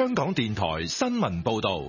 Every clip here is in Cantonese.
香港電台新聞報道。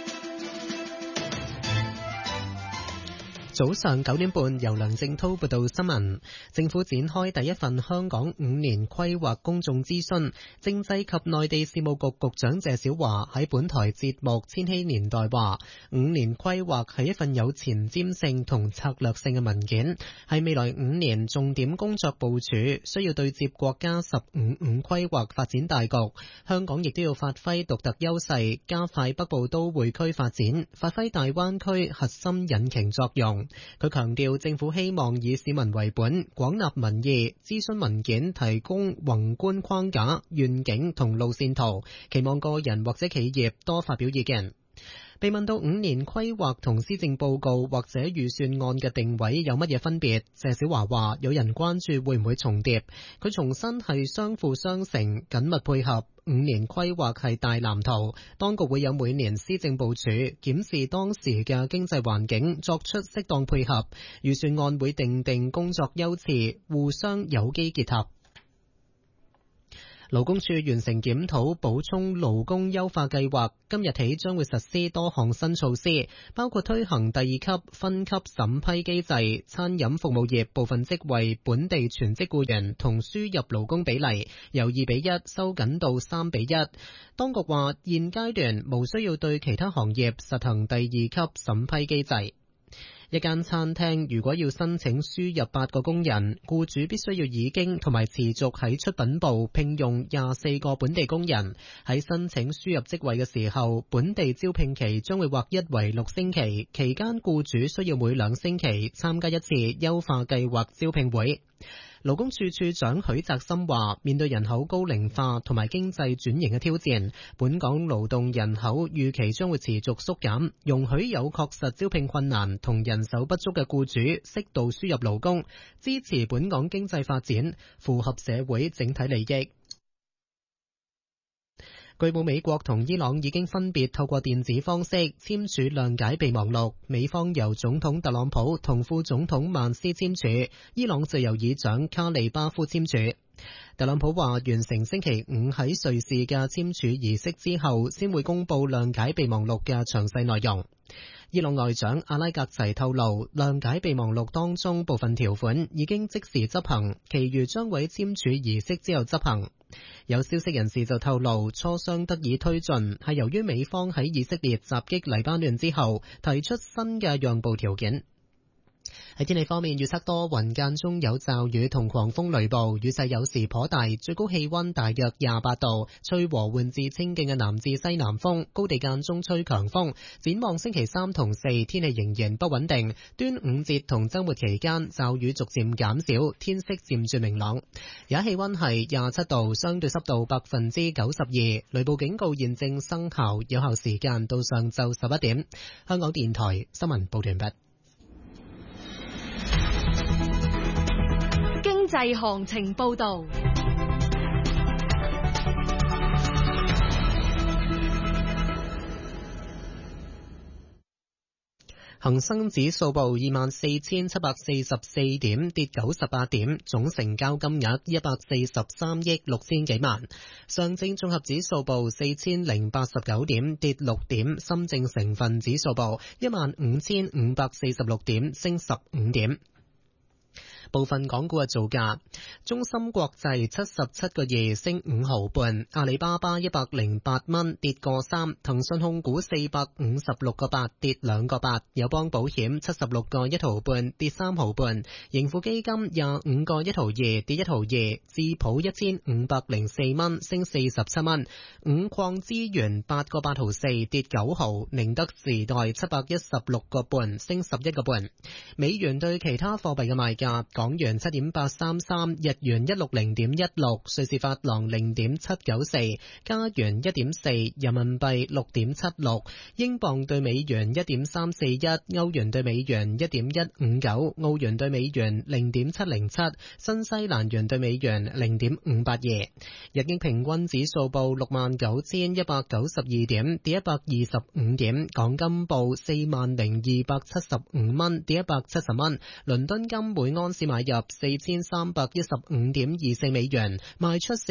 早上9點半，由梁正濤報道新聞。政府展開第一份香港5年規劃公眾諮詢，政制及內地事務局局長謝小華喺本台節目《千禧年代》話，5年規劃係一份有前瞻性同策略性嘅文件，係未來5年重點工作部署，需要對接國家15規劃發展大局。香港亦都要發揮獨特優勢，加快北部都會區發展，發揮大灣區核心引擎作用。佢強調，政府希望以市民為本，廣納民意，諮詢文件提供宏觀框架、願景同路線圖，期望個人或者企業多發表意見。被問到5年規劃同施政報告或者預算案嘅定位有乜嘢分別，謝小華話有人關注會唔會重疊，佢重申係相輔相成，緊密配合。5年規劃係大藍圖，當局會有每年施政部署，檢視當時嘅經濟環境，作出適當配合。預算案會定工作優次，互相有機結合。勞工處完成檢討補充勞工優化計劃，今日起將會實施多項新措施，包括推行第2級分級審批機制，餐飲服務業部分職位本地全職僱員同輸入勞工比例由2:1收緊到3:1。當局話現階段無需要對其他行業實行第2級審批機制。一間餐廳如果要申請輸入8個工人，僱主必須要已經同埋持續喺出品部聘用24個本地工人。喺申請輸入職位嘅時候，本地招聘期將會劃一為6星期，期間僱主需要每2星期參加一次優化計劃招聘會。勞工處處長許澤森話，面對人口高齡化同埋經濟轉型嘅挑戰，本港勞動人口預期將會持續縮減，容許有確實招聘困難同人手不足嘅僱主適度輸入勞工，支持本港經濟發展，符合社會整體利益。據報美國同伊朗已經分別透過電子方式簽署諒解備忘錄，美方由總統特朗普同副總統曼斯簽署，伊朗就由議長卡利巴夫簽署。特朗普話完成星期5喺瑞士嘅簽署儀式之後，先會公佈諒解備忘錄嘅詳細內容。伊朗外長阿拉格齊透露，諒解備忘錄當中部分條款已經即時執行，其餘將會簽署儀式之後執行。有消息人士就透露，磋商得以推進係由於美方喺以色列襲擊黎巴嫩之後提出新嘅讓步條件。喺天氣方面，預測多雲間中有驟雨同狂風雷暴，雨勢有時頗大，最高氣溫大約28度，吹和緩至清勁嘅南至西南風，高地間中吹強風。展望星期3同4，天氣仍然不穩定。端午節同週末期間，驟雨逐漸減少，天色漸轉明朗。而家氣溫係27度，相對濕度92%，雷暴警告現正生效，有效時間到上晝11點。香港電台新聞報道完畢。 經濟行情報道。 恒生指數報24,744點，跌98點，總成交金額143億6千幾萬。上證綜合指數報4,089點，跌6點。深證成分指數報15,546點，升15點。部分港股嘅造價：中芯國際77個2升5毫半，阿里巴巴108蚊跌個3，騰訊控股456個8跌2個8，友邦保險76個1毫半跌3毫半，盈富基金25個1毫2跌1毫2，智普1504蚊升47蚊，五礦資源8個8毫4跌9毫，寧德時代716個半升11個半。美元對其他貨幣嘅賣價：港元7.833，日元160.16，瑞士法郎0.794，加元1.4，人民幣6.76，英鎊對美元1.341，歐元對美元1.159，澳元對美元0.707，新西蘭元對美元0.582。日經平均指數報69,192點，跌125點。港金報40,275蚊，跌170蚊。倫敦金每盎司買入4315.24美元，賣出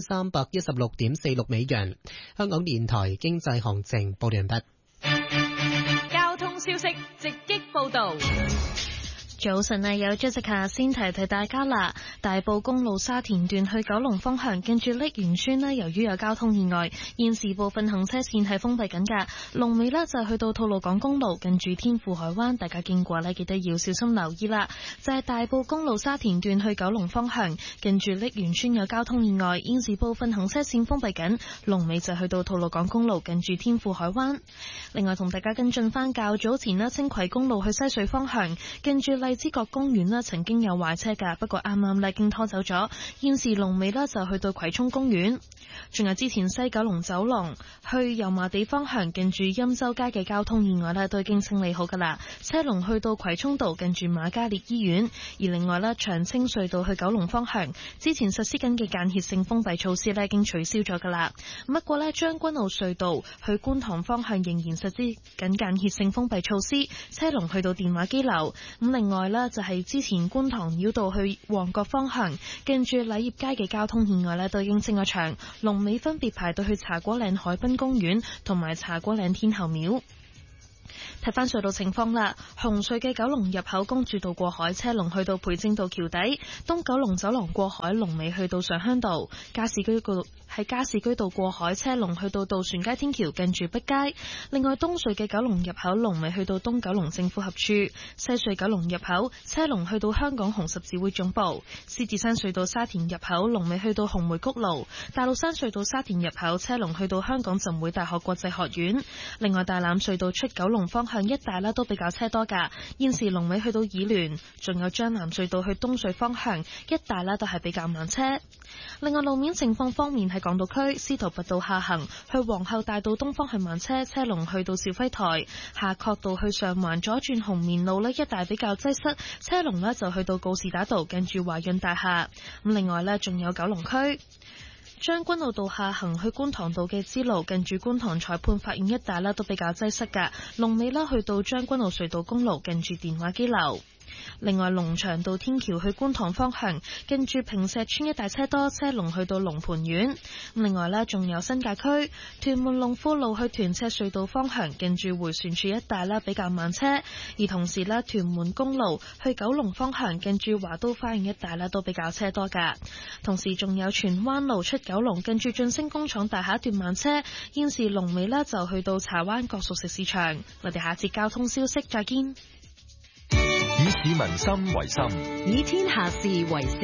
4316.46美元。香港電台經濟行情報完畢。 交通消息直擊報道。 早晨啊，有 Jessica 先提提大家啦。大埔公路沙田段去九龍方向，近住瀝源村呢，由於有交通意外，現時部分行車線係封閉緊㗎。龍尾呢就去到吐露港公路，近住天富海灣，大家經過呢記得要小心留意啦。就係大埔公路沙田段去九龍方向，近住瀝源村有交通意外，現時部分行車線封閉緊。龍尾就去到吐露港公路，近住天富海灣。另外同大家跟進翻較早前呢，青葵公路去西隧方向，近住荔枝角公園曾經有壞車㗎，不過啱啱經拖走咗。現時龍尾就去到葵涌公園。仲有之前西九龍走廊去油麻地方向，近住欽州街嘅交通意外都已經清理好㗎啦。車龍去到葵涌道，近住瑪嘉烈醫院。而另外長青隧道去九龍方向，之前實施緊嘅間歇性封閉措施已經取消咗㗎啦。不過將軍澳隧道去觀塘方向仍然實施緊間歇性封閉措施，車龍去到電話機樓。咁另外就係之前觀塘繞道去旺角方向，近住禮業街嘅交通意外都已經清咗場，龍尾分別排到去茶果嶺海濱公園同埋茶果嶺天后廟。睇翻隧道情況啦，紅隧嘅九龍入口公主道過海車龍去到培正道橋底，東九龍走廊過海龍尾去到上鄉道，加士居道過海車龍去到渡船街天橋近住碧街。另外東隧嘅九龍入口龍尾去到東九龍政府合署，西隧九龍入口車龍去到香港紅十字會總部，獅子山隧道沙田入口龍尾去到紅梅谷路，大老山隧道沙田入口車龍去到香港浸會大學國際學院。另外大欖隧道出九龍方向一帶都比較車多㗎，現時龍尾去到議聯，仲有將藍隧道去東隧方向一帶都係比較慢車。另外路面情況方面，喺港島區司徒拔道下行去皇后大道東方向慢車，車龍去到兆輝台；夏慤道去上環左轉紅棉路一帶比較擠塞，車龍就去到告士打道近住華潤大廈。咁另外仲有九龍區將軍澳道下行去觀塘道嘅支路，近住觀塘裁判法院一帶都比較擠塞㗎，龍尾去到將軍澳隧道公路近住電話機樓。另外龍翔道天橋去觀塘方向，近住坪石邨一帶車多，車龍去到龍蟠苑。另外仲有新界區屯門龍富路去屯赤隧道方向，近住迴旋處一帶比較慢車。而同時屯門公路去九龍方向，近住華都花園一帶都比較車多㗎。同時仲有荃灣路出九龍，近住晉升工廠大廈一段慢車。現時龍尾就去到柴灣角熟食市場。我哋下節交通消息再見。 以市民心為心， 以天下事為事。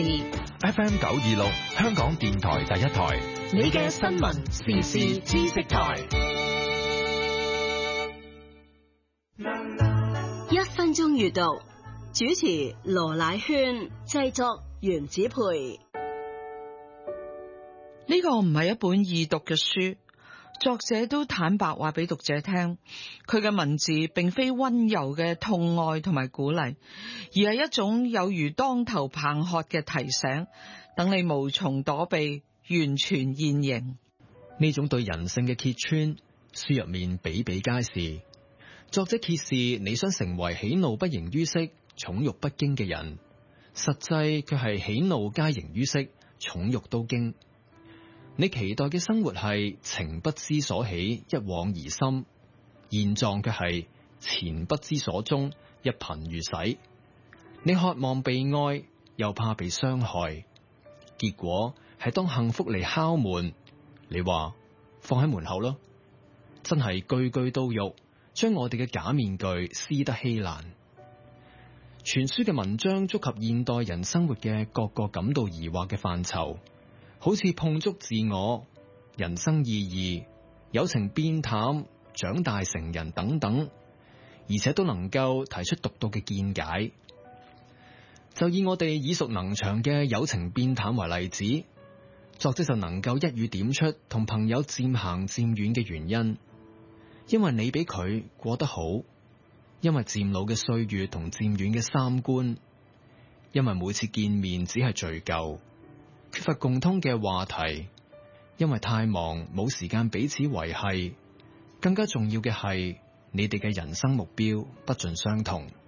FM 926，香港電台第一台， 你嘅新聞時事知識台。 1分鐘閱讀，主持羅乃萱，製作袁子培。 呢個唔係一本易讀嘅書。作者都坦白話俾讀者聽，佢嘅文字並非溫柔嘅痛愛同埋鼓勵，而係一種有如當頭棒喝嘅提醒，等你無從躲避，完全現形。 呢種對人性嘅揭穿，書入面比比皆是。作者揭示你想成為喜怒不形於色、寵辱不驚嘅人，實際卻係喜怒皆形於色、寵辱都驚。你期待嘅生活係情不知所起，一往而深，現狀卻係錢不知所終，一貧如洗。你渴望被愛，又怕被傷害，結果係當幸福嚟敲門，你話放喺門口咯。真係句句刀肉，將我哋嘅假面具撕得稀爛。全書嘅文章觸及現代人生活嘅各個感到疑惑嘅範疇，好似碰觸自我、人生意義、友情變淡、長大成人等等，而且都能夠提出獨到嘅見解。就以我哋耳熟能詳嘅友情變淡為例子，作者就能夠一語點出同朋友漸行漸遠嘅原因，因為你比佢過得好，因為漸老嘅歲月同漸遠嘅三觀，因為每次見面只係敘舊，缺乏共通嘅話題，因為太忙冇時間彼此維繫，更加重要嘅係你哋嘅人生目標不盡相同。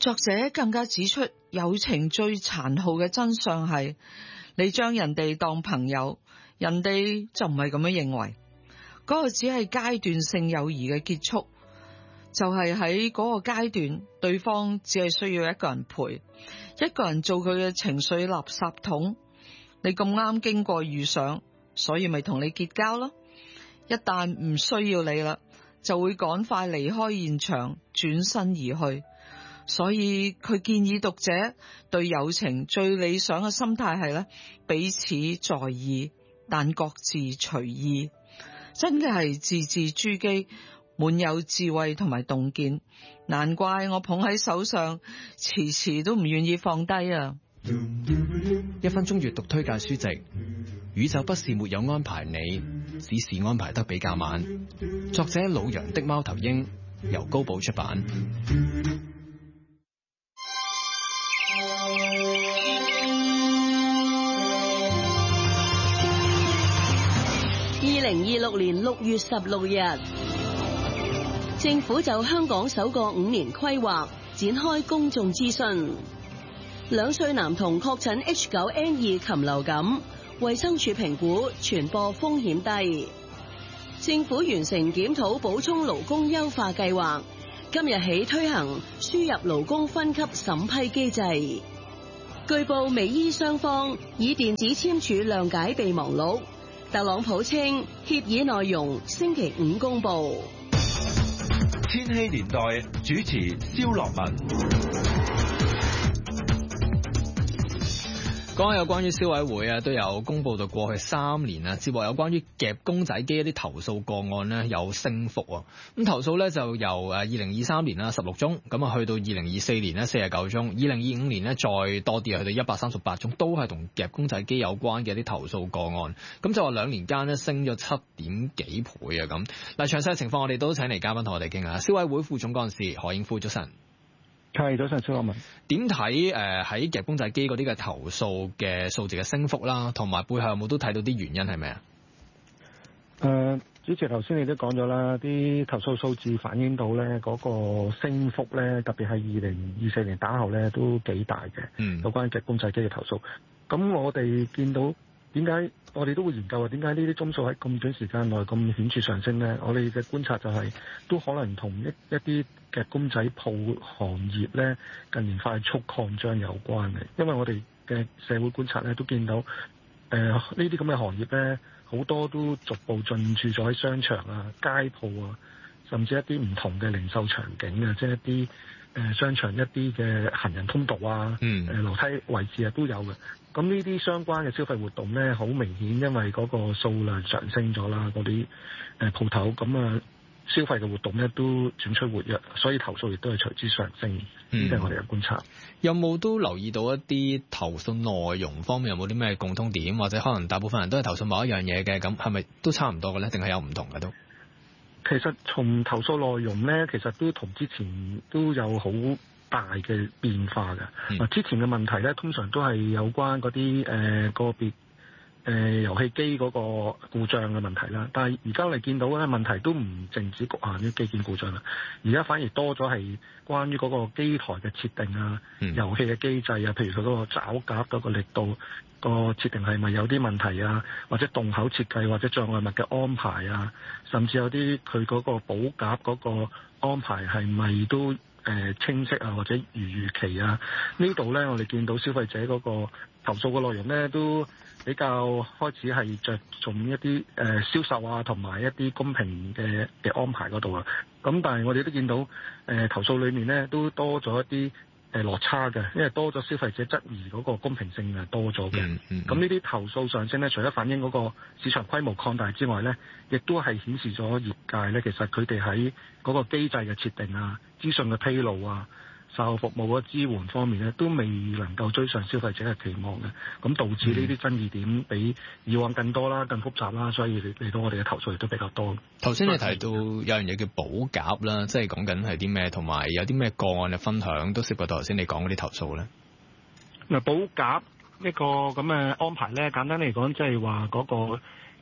作者更加指出，友情最殘酷嘅真相係，你將人哋當朋友，人哋就唔係咁樣認為。嗰個只係階段性友誼嘅結束，就係喺嗰個階段，對方只係需要一個人陪，一個人做佢嘅情緒垃圾桶。你咁啱經過遇上，所以咪同你結交咯。一旦唔需要你啦，就會趕快離開現場，轉身而去。所以佢建議讀者對友情最理想嘅心態係咧，彼此在意，但各自隨意。真嘅係字字珠璣，滿有智慧同埋洞見。難怪我捧喺手上，遲遲都唔願意放低啊 ！1分鐘閱讀推介書籍：宇宙不是沒有安排你，只是安排得比較晚。作者老楊的貓頭鷹，由高寶出版。 2026年6月16日，政府就香港首個5年規劃展開公眾諮詢。2歲男童確診 H9N2 禽流感，衛生署評估傳播風險低。政府完成檢討補充勞工優化計劃，今日起推行輸入勞工分級審批機制。據報美伊雙方以電子簽署諒解備忘錄。特朗普稱協議內容星期5公布。 千禧年代主持蕭樂文。 講下有關於消委會啊，都有公布到過去3年啊，接獲有關於夾公仔機一啲投訴個案呢有升幅啊。咁投訴呢就由2023年啦16宗，咁啊去到2024年呢49宗，2025年呢再多啲啊，去到138宗，都係同夾公仔機有關嘅一啲投訴個案。咁就話2年間呢升咗7點幾倍啊咁。嗱，詳細嘅情況我哋都請嚟嘉賓同我哋傾下。消委會副總幹事何應富，早晨。 係，早晨，蕭樂文。 點睇喺夾公仔機嗰啲嘅投訴嘅數字嘅升幅啦，同埋背後有冇都睇到啲原因係咩啊？ 主持頭先你都講咗啦，啲投訴數字反映到咧嗰個升幅咧，特別係2024年打後咧都幾大嘅。有關夾公仔機嘅投訴，咁我哋見到點解我哋都會研究啊？點解呢啲宗數喺咁短時間內咁顯著上升咧？我哋嘅觀察就係都可能同一啲夾公仔鋪行業咧近年快速擴張有關嘅，因為我哋嘅社會觀察咧都見到呢啲咁嘅行業咧好多都逐步進駐咗喺商場啊、街鋪啊，甚至一啲唔同嘅零售場景啊，即係一啲商場一啲嘅行人通道啊、樓梯位置啊都有嘅。咁呢啲相關嘅消費活動咧，好明顯因為嗰個數量上升咗啦，嗰啲鋪頭咁啊。消費嘅活動咧都轉趨活躍，所以投訴亦都係隨之上升。呢啲係我哋嘅觀察。 有冇都留意到一啲投訴內容方面有冇啲咩共通點，或者可能大部分人都係投訴某一樣嘢嘅，咁係咪都差唔多嘅咧？定係有唔同嘅都？ 其實從投訴內容咧，其實都同之前都有好大嘅變化嘅。之前嘅問題咧，通常都係有關嗰啲個別遊戲機嗰個故障嘅問題啦，但係而家我哋見到咧問題都唔淨止局限於機件故障啦，而家反而多咗係關於嗰個機台嘅設定啊、遊戲嘅機制啊，譬如佢嗰個爪夾嗰個力度個設定係咪有啲問題啊，或者洞口設計或者障礙物嘅安排啊，甚至有啲佢嗰個保夾嗰個安排係咪都清晰啊，或者如預期啊？呢度咧我哋見到消費者嗰個投訴嘅內容咧都比較開始係着重一啲銷售啊，同埋一啲公平嘅安排嗰度啊。咁但係我哋都見到投訴裏面咧都多咗一啲落差嘅，因為多咗消費者質疑嗰個公平性係多咗嘅。咁呢啲投訴上升咧，除咗反映嗰個市場規模擴大之外咧，亦都係顯示咗業界咧其實佢哋喺嗰個機制嘅設定啊、資訊嘅披露啊、售後服務嘅支援方面咧，都未能夠追上消費者嘅期望嘅，咁導致呢啲爭議點比以往更多啦、更複雜啦，所以嚟到我哋嘅投訴亦都比較多。頭先你提到有樣嘢叫保夾啦，即係講緊係啲咩，同埋有啲咩個案嘅分享都涉及到頭先你講嗰啲投訴咧。嗱， 保夾一個咁嘅安排咧，簡單嚟講，即係話嗰個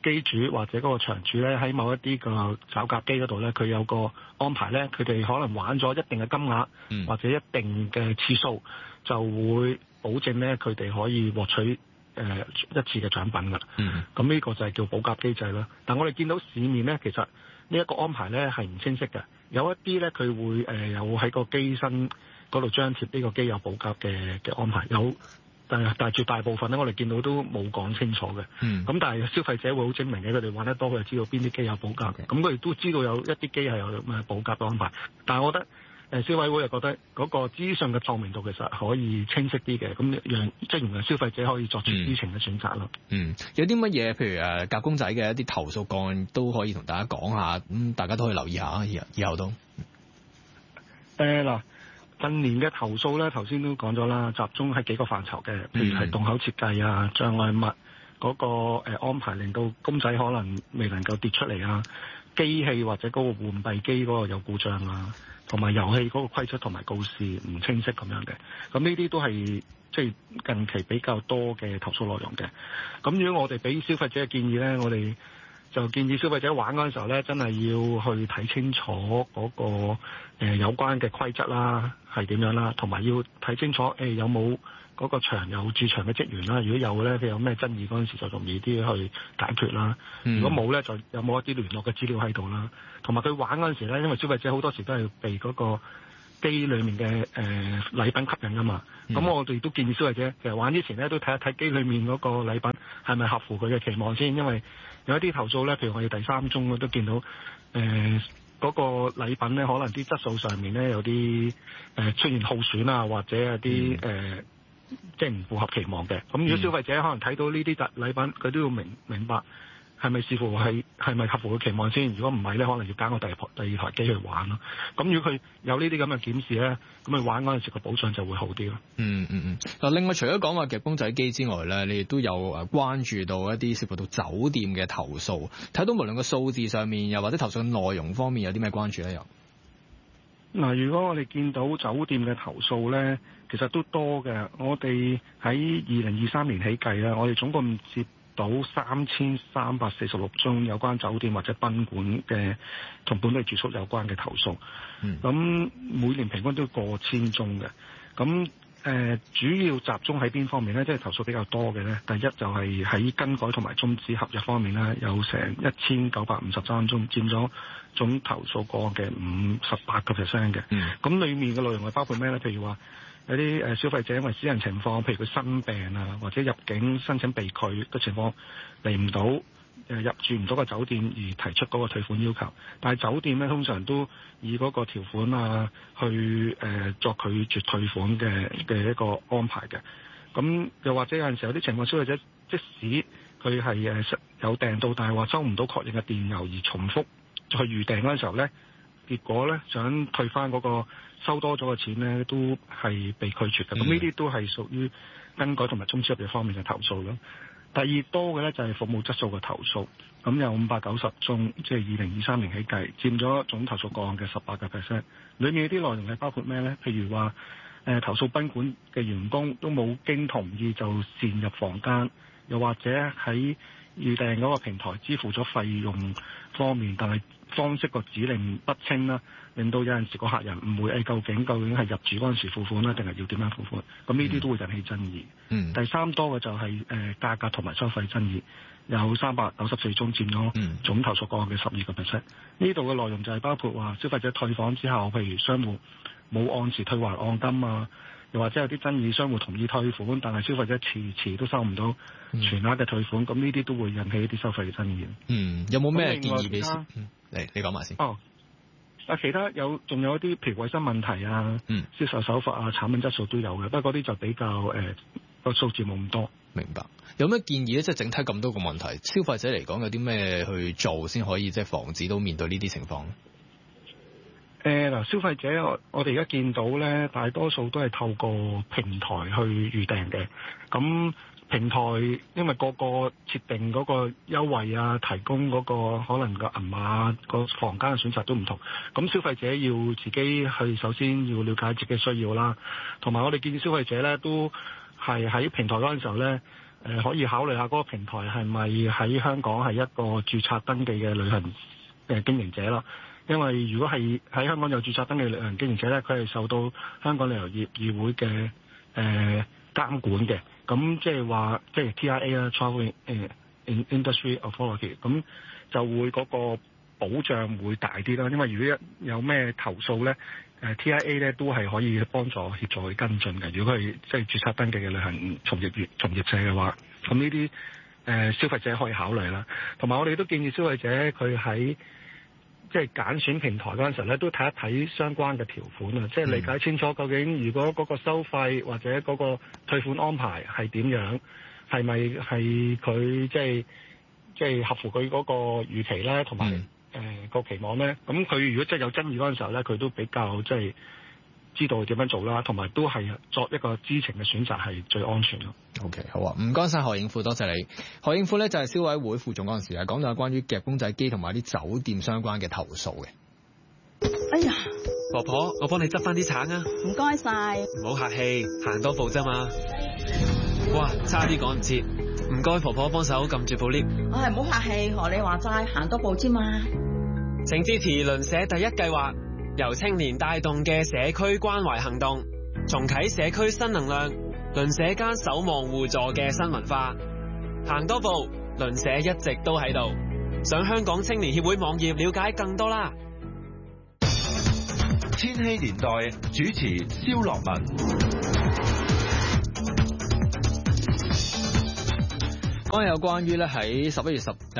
機主或者嗰個場主咧喺某一啲個找夾機嗰度咧，佢有個安排咧，佢哋可能玩咗一定嘅金額，或者一定嘅次數，就會保證咧佢哋可以獲取一次嘅獎品㗎。咁呢個就係叫保夾機制啦。但我哋見到市面咧，其實呢一個安排咧係唔清晰嘅，有一啲咧佢會有喺個機身嗰度張貼呢個機有保夾嘅安排，但係絕大部分咧，我哋見到都冇講清楚嘅。咁但係消費者會好精明嘅，佢哋玩得多，佢就知道邊啲機有保夾嘅。咁佢哋都知道有一啲機係有保夾嘅安排。但係我覺得消委會又覺得嗰個資訊嘅透明度其實可以清晰啲嘅，咁讓消費者可以作出知情嘅選擇咯。 有啲乜嘢譬如夾公仔嘅一啲投訴個案都可以同大家講下，咁大家都可以留意下，以後都。 嗱。近年嘅投訴咧，頭先都講咗啦，集中喺幾個範疇嘅，譬如係洞口設計啊、障礙物嗰個安排，令到公仔可能未能夠跌出嚟啊，機器或者嗰個換幣機嗰個有故障啊，同埋遊戲嗰個規則同埋告示唔清晰咁樣嘅。咁呢啲都係即係近期比較多嘅投訴內容嘅。咁如果我哋俾消費者嘅建議咧，我哋就建議消費者玩嗰陣時候咧，真係要去睇清楚嗰個有關嘅規則啦，係點樣啦，同埋要睇清楚有冇嗰個場有駐場嘅職員啦。如果有咧，佢有咩爭議嗰陣時就容易啲去解決啦。如果冇咧，就有冇一啲聯絡嘅資料喺度啦。同埋佢玩嗰陣時咧，因為消費者好多時都係被嗰個機裡面嘅禮品吸引㗎嘛。咁我哋都建議消費者其實玩之前咧，都睇一睇機裡面嗰個禮品係咪合乎佢嘅期望先，因為有一啲投訴咧，譬如我哋第3宗都見到嗰個禮品咧，可能啲質素上面咧有啲出現耗損啊，或者有啲即係唔符合期望嘅。咁如果消費者可能睇到呢啲禮品，佢都要明白係咪視乎係咪合乎佢期望先。如果唔係咧，可能要揀個第二台機去玩咯。咁如果佢有呢啲咁嘅檢視咧，咁佢玩嗰陣時個保障就會好啲咯。 嗱，另外除咗講話夾公仔機之外咧，你哋都有關注到一啲涉及到酒店嘅投訴，睇到無論個數字上面，又或者投訴內容方面有啲咩關注咧？又嗱，如果我哋見到酒店嘅投訴咧，其實都多嘅。我哋喺2023年起計啦，我哋總共接到3346宗有關酒店或者賓館嘅同本地住宿有關嘅投訴。咁每年平均都過千宗嘅。咁主要集中喺邊方面咧？即係投訴比較多嘅咧。第一就係喺更改同埋終止合約方面咧，有成1953宗，佔咗總投訴個案嘅58%嘅。咁裡面嘅內容係包括咩咧？譬如話有啲消費者因為私人情況，譬如佢生病啊，或者入境申請被拒嘅情況嚟唔到，入住唔到個酒店而提出嗰個退款要求。但係酒店咧通常都以嗰個條款啊去作拒絕退款嘅一個安排嘅。咁又或者有陣時有啲情況，消費者即使佢係有訂到，但係話收唔到確認嘅電郵而重複去預訂嗰陣時候咧，結果咧想退翻嗰個收多咗嘅錢咧，都係被拒絕嘅。咁呢啲都係屬於更改同埋終止合約方面嘅投訴咯。第二多嘅咧就係服務質素嘅投訴，咁有590宗，即係2023年起計，佔咗總投訴個案嘅18%。裏面啲內容係包括咩咧？譬如話投訴賓館嘅員工都冇經同意就擅入房間，又或者喺預訂嗰個平台支付咗費用方面，但係方式個指令不清啦，令到有陣時個客人唔會究竟係入住嗰陣時付款啦，定係要點樣付款？咁呢啲都會引起爭議。第三多嘅就係價格同埋收費爭議，有394宗，佔咗總投訴個案嘅12%。呢度嘅內容就係包括話消費者退房之後，譬如商戶冇按時退還按金啊，又或者有啲爭議，商戶同意退款，但係消費者遲都收唔到全額嘅退款，咁呢啲都會引起一啲收費嘅爭議。 有冇咩建議俾先？你講埋先。 其他仲有一啲譬如衛生問題啊、銷售手法啊、產品質素都有嘅，不過嗰啲就比較個數字冇咁多。 明白。有咩建議咧？即係整體咁多個問題，消費者嚟講有啲咩去做先可以即係防止到面對呢啲情況？ 消費者我哋而家見到咧，大多數都係透過平台去預訂嘅。咁平台因為個設定嗰個優惠啊，提供嗰個可能個銀碼個房間嘅選擇都唔同。咁消費者要自己去首先要了解自己嘅需要啦，同埋我哋建議消費者咧都係喺平台嗰陣時候咧， 可以考慮下嗰個平台係咪喺香港係一個註冊登記嘅旅行經營者咯。因為如果係喺香港有註冊登記旅行經營者咧，佢係受到香港旅遊業議會嘅監管嘅。咁即係話即係 TIA 啦 ，Travel Industry Authority， 咁就會嗰個保障會大啲啦。因為如果有咩投訴咧，TIA 咧都係可以幫助協助去跟進嘅。如果係即係註冊登記嘅旅行從業者嘅話，咁呢啲消費者可以考慮啦。同埋我哋都建議消費者佢喺即係揀選平台嗰陣時咧，都睇一睇相關嘅條款啊，即係理解清楚究竟如果嗰個收費或者嗰個退款安排係點樣，係咪係佢即係合乎佢嗰個預期咧，同埋個期望咧。咁佢如果真係有爭議嗰陣時候咧，佢都比較即係知道點樣做啦，同埋都係作一個知情嘅選擇係最安全咯。 OK， 好啊，唔該晒何應富，多謝你。何應富咧就係消委會副總嗰陣時啊，講到關於夾公仔機同埋啲酒店相關嘅投訴嘅。 哎呀， 婆婆，我幫你執翻啲橙啊！ 唔該晒， 唔好客氣，行多步啫嘛。哇，差啲趕唔切，唔該婆婆幫手撳住部 lift。 我係唔好客氣，學你話齋，行多步啫嘛。 請支持鄰舍第一計劃，由青年帶動嘅社區關懷行動，重啟社區新能量，鄰舍間守望互助嘅新文化。行多步，鄰舍一直都喺度。上香港青年協會網頁了解更多啦。 千禧年代主持蕭樂文。 講有關於咧喺11月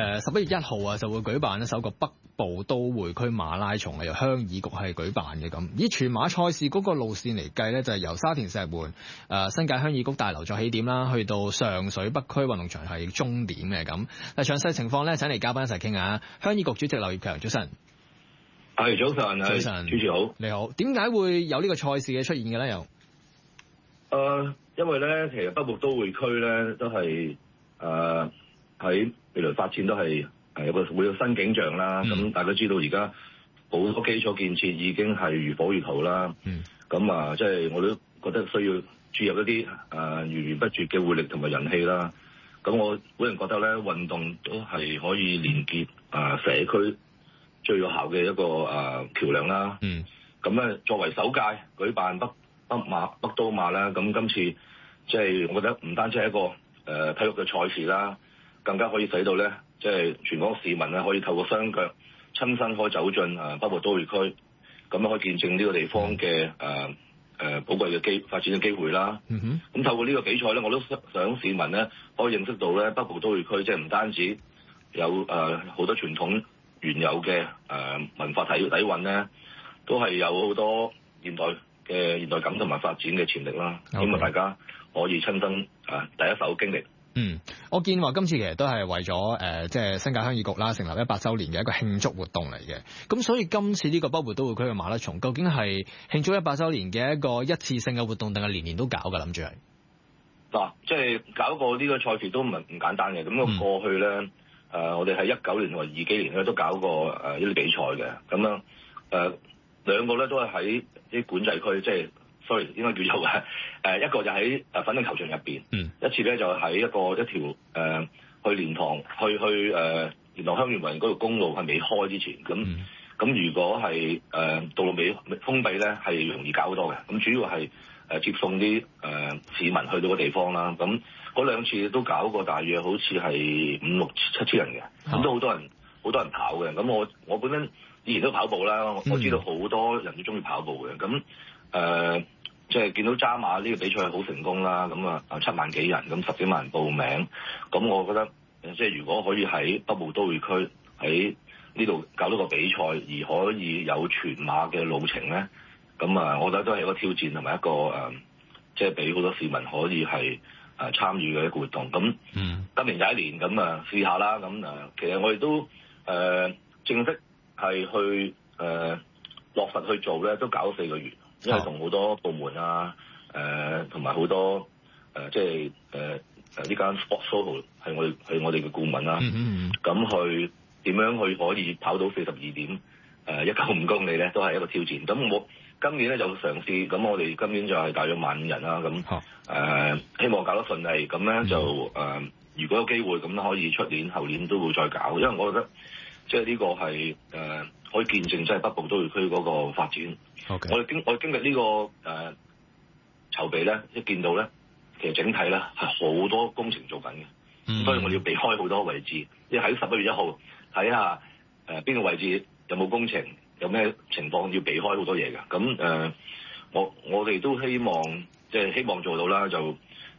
1號啊，就會舉辦首個北部都會區馬拉松啊，由鄉議局係舉辦嘅咁。以全馬賽事嗰個路線嚟計咧，就係由沙田石門新界鄉議局大樓作起點啦，去到上水北區運動場係終點嘅咁。嗱，詳細情況咧，請嚟嘉賓一齊傾下。鄉議局主席劉業強，早晨。 係早晨，早晨，主持好。 你好。點解會有呢個賽事嘅出現嘅咧？又因為咧，其實北部都會區咧都係。喺未來發展都係會有新景象啦。咁大家知道而家好多基礎建設已經係如火如荼啦。咁即係我都覺得需要注入一啲源源不絕嘅活力同埋人氣啦。咁我本人覺得咧，運動都係可以連結社區最有效嘅一個橋樑啦。咁咧作為首屆舉辦北都馬啦，咁今次即係我覺得唔單止係一個體育嘅賽事啦，更加可以使到咧，即係全港市民咧可以透過雙腳親身可以走進北部都會區，咁樣可以見證呢個地方嘅寶貴嘅發展嘅機會啦。咁透過呢個比賽咧，我都想市民咧可以認識到咧北部都會區即係唔單止有好多傳統原有嘅文化底蘊咧，都係有好多現代感同埋發展嘅潛力啦。希望大家可以親身第一手經歷。 我見話今次其實都係為咗即係新界鄉議局啦，成立100週年嘅一個慶祝活動嚟嘅。咁所以今次呢個北部都會區嘅馬拉松，究竟係慶祝100週年嘅一個一次性嘅活動，定係年年都搞㗎？諗住係嗱，即係搞過呢個賽事都唔簡單嘅。咁過去咧，我哋喺19年同埋20幾年咧都搞過一啲比賽嘅。咁樣兩個咧都係喺啲管制區，即係。sorry， 應該叫做一個就喺粉嶺球場入邊，一次咧就喺一條去蓮塘去蓮塘香園圍嗰條公路係未開之前，咁如果係道路未封閉咧，係容易搞好多嘅。咁主要係接送啲市民去到個地方啦。咁嗰兩次都搞過，大約好似係5、6、7千人嘅，咁都好多人跑嘅。咁我本身以前都跑步啦，我知道好多人都中意跑步嘅。咁即係見到渣馬呢個比賽好成功啦，咁7萬幾人，咁10幾萬人報名，咁我覺得即係如果可以喺北部都會區喺呢度搞到個比賽，而可以有全馬嘅路程咧，咁我覺得都係一個挑戰同埋一個即係俾好多市民可以係參與嘅一個活動。咁今年就一年，咁試下啦。咁其實我哋都正式係去落實去做咧，都搞咗4個月。因為同好多部門同埋好多即係呢間 Sportsoho 係我哋嘅顧問啦。咁去點樣去可以跑到42.195公里咧，都係一個挑戰。咁今年咧就嘗試，咁我哋今年就係大約15,000人啦，咁希望搞得順利，咁咧就如果有機會咁可以出年後年都會再搞，因為我覺得即係呢個係可以見證即係北部都會區嗰個發展。 Okay. 我哋經歷呢個籌備咧，一見到咧，其實整體咧係好多工程做緊嘅，所以我哋要避開好多位置，即係喺11月1號睇下邊個位置有冇工程，有咩情況要避開好多嘢嘅。咁我哋都希望即係希望做到啦，就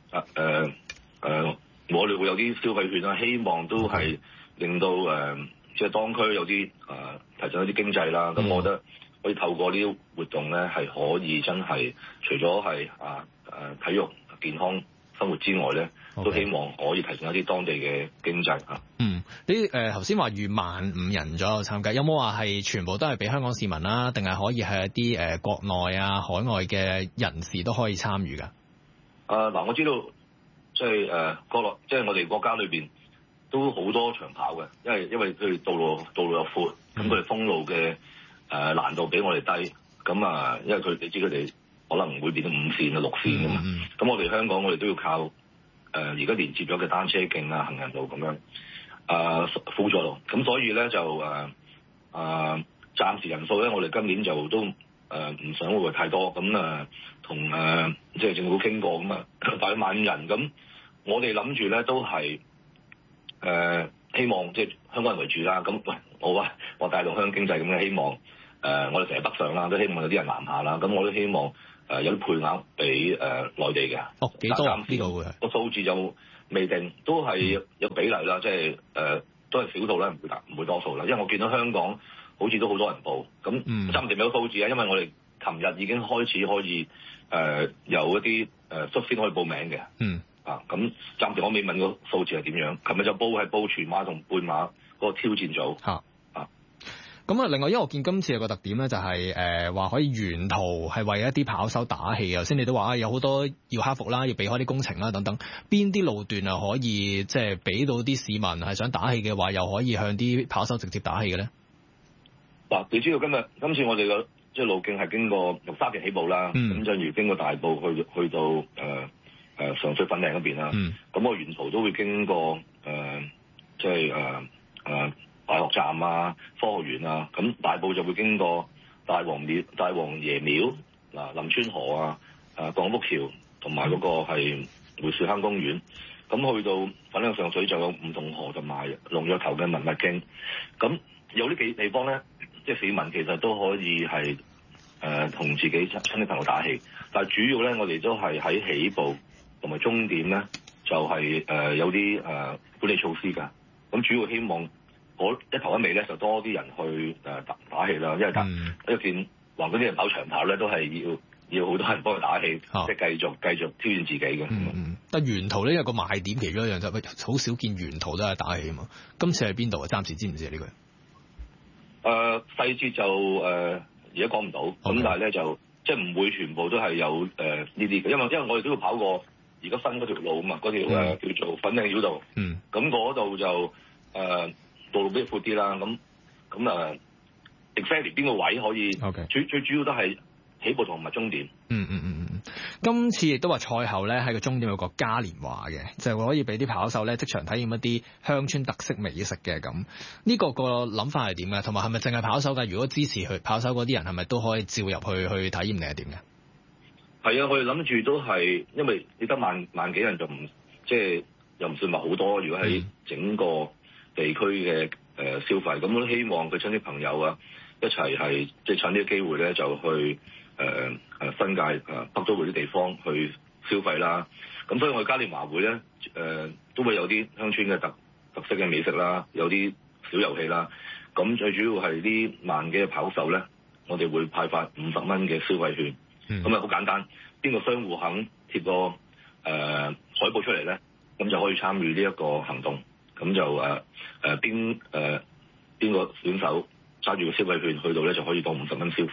我哋會有啲消費券啦，希望都係令到即係當區有啲提振一啲經濟啦。咁我覺得可以透過呢啲活動咧，係可以真係除咗係體育健康生活之外咧，都希望可以提升一啲當地嘅經濟啊。 你頭先話預15,000人左右參加，有冇話係全部都係俾香港市民啦，定係可以係一啲國內啊、海外嘅人士都可以參與㗎？ 嗱，我知道即係國內，即係我哋國家裏邊都好多長跑嘅，因為佢哋道路又闊，咁佢哋封路嘅難度比我哋低，咁因為你知佢哋可能會變到5線啊、6線㗎嘛，咁我哋香港我哋都要靠而家連接咗嘅單車徑啊、行人路咁樣輔助路，咁所以咧就暫時人數咧，我哋今年就都唔想會太多，咁同即係政府傾過，咁大約15,000人，咁我哋諗住咧都係希望即係香港人為主啦，咁我帶動香港經濟咁嘅希望，我哋成日北上啦，都希望有啲人南下啦，咁我都希望有啲配額俾內地嘅。 幾多呢個會個數字就未定，都係有比例啦，即係都係少數啦，唔會多數啦，因為我見到香港好似都好多人報，咁暫時未有數字啊，因為我哋琴日已經開始可以有一啲率先可以報名嘅。咁暫時我未問個數字係點樣，琴日就係報全馬同半馬嗰個挑戰組。 咁另外，因為我見今次有個特點咧，就係話可以沿途係為一啲跑手打氣。頭先你都話有好多要克服啦，要避開啲工程啦等等。邊啲路段可以即係俾到啲市民係想打氣嘅話，又可以向啲跑手直接打氣嘅咧？ 嗱，你知道今次我哋嘅即係路徑係經過由沙田起步啦，咁就如經過大埔去到上水粉嶺嗰邊啦。咁我沿途都會經過即係大學站啊、科學園啊，咁大埔就會經過大王爺廟、林村河啊、廣福橋同埋嗰個係梅樹坑公園。咁去到粉嶺上水就有梧桐河同埋龍躍頭嘅文物徑。咁有呢幾地方咧，即係市民其實都可以係同自己親戚朋友打氣，但係主要咧我哋都係喺起步同埋終點咧就係有啲管理措施㗎。咁主要希望一頭一尾咧就多啲人去打氣啦，因為一見橫嗰啲人跑長跑咧都係要好多人幫佢打氣，即係繼續挑戰自己嘅。 但沿途呢有個賣點，其中一樣就好少見沿途都係打氣啊嘛。今次喺邊度啊？暫時知唔知呢個？ 細節就而家講唔到，咁但係咧就即係唔會全部都係有呢啲嘅，因為我哋都要跑過而家新嗰條路啊嘛，嗰條叫做粉嶺繞道。咁嗰度就道路比較闊啲啦，咁exactly 邊個位可以？最主要都係起步同埋終點。 今次亦都話賽後咧喺個終點有個嘉年華嘅，就可以俾啲跑手咧即場體驗一啲鄉村特色美食嘅咁。呢個諗法係點嘅？同埋係咪淨係跑手㗎？如果支持佢跑手嗰啲人係咪都可以照入去體驗定係點嘅？ 係啊，我哋諗住都係，因為你得萬幾人就唔即係又唔算話好多。如果喺整個地區嘅消費，咁我都希望佢親戚朋友啊一齊係即係趁呢個機會咧就去新界北都會啲地方去消費啦。咁所以我哋嘉年華會咧都會有啲鄉村嘅特色嘅美食啦，有啲小遊戲啦。咁最主要係呢萬幾嘅跑手咧，我哋會派發50蚊嘅消費券。咁好簡單，邊個商戶肯貼個海報出嚟咧，咁就可以參與呢一個行動。咁就邊個選手揸住個消費券去到咧，就可以當50蚊消費咁樣。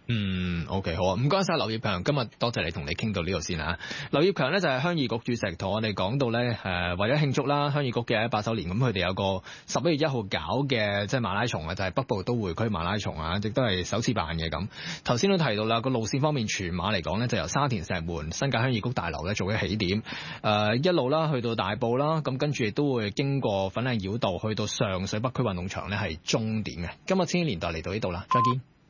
OK 好啊，唔該晒劉業強，今日多謝你同你傾到呢度先啊。劉業強呢就係鄉議局主席，同我哋講到咧為咗慶祝啦鄉議局嘅100周年，咁佢哋有個11月1號搞嘅即係馬拉松啊，就係北部都會區馬拉松啊，亦都係首次辦嘅咁。頭先都提到啦，個路線方面全馬嚟講呢，就由沙田石門新界鄉議局大樓咧做嘅起點，一路啦去到大埔啦，咁跟住亦都會經過粉嶺繞道去到上水北區運動場呢係終點嘅。今日千禧年代嚟到呢度啦，再見。